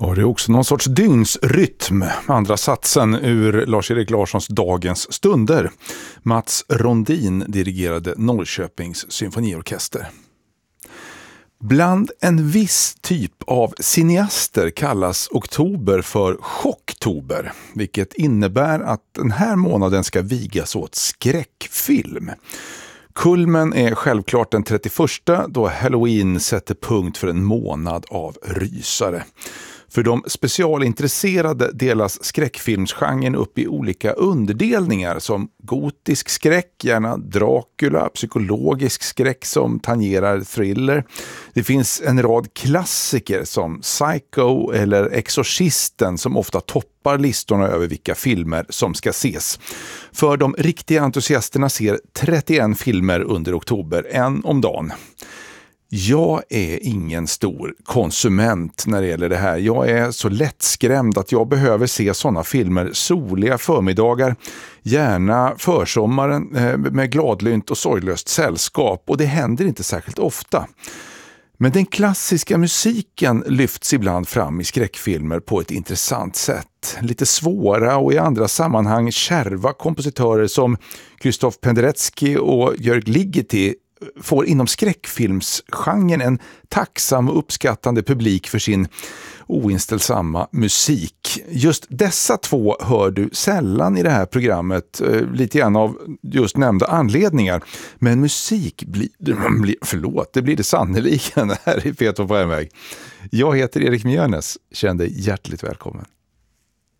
Och det är också någon sorts dygnsrytm. Andra satsen ur Lars-Erik Larssons Dagens stunder. Mats Rondin dirigerade Norrköpings symfoniorkester. Bland en viss typ av cineaster kallas oktober för chocktober, vilket innebär att den här månaden ska vigas åt skräckfilm. Kulmen är självklart den 31, då Halloween sätter punkt för en månad av rysare. För de specialintresserade delas skräckfilmsgenren upp i olika underdelningar som gotisk skräck, gärna Dracula, psykologisk skräck som tangerar thriller. Det finns en rad klassiker som Psycho eller Exorcisten som ofta toppar listorna över vilka filmer som ska ses. För de riktiga entusiasterna ser 31 filmer under oktober, en om dagen. Jag är ingen stor konsument när det gäller det här. Jag är så lättskrämd att jag behöver se sådana filmer soliga förmiddagar, gärna försommaren med gladlynt och sorglöst sällskap, och det händer inte särskilt ofta. Men den klassiska musiken lyfts ibland fram i skräckfilmer på ett intressant sätt. Lite svåra och i andra sammanhang kärva kompositörer som Krzysztof Penderecki och Jörg Ligeti får inom skräckfilmsgenren en tacksam och uppskattande publik för sin oinställsamma musik. Just dessa två hör du sällan i det här programmet, lite grann av just nämnda anledningar. Men musik blir det sannoliken här i Peter på en väg. Jag heter Erik Mjörnes, känn dig hjärtligt välkommen.